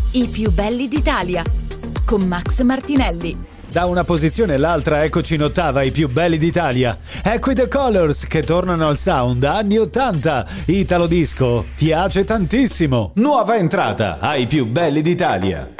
I più belli d'Italia con Max Martinelli. Da una posizione all'altra eccoci in ottava i più belli d'Italia. Ecco i The Colors che tornano al sound anni 80. Italo disco, piace tantissimo. Nuova entrata ai più belli d'Italia.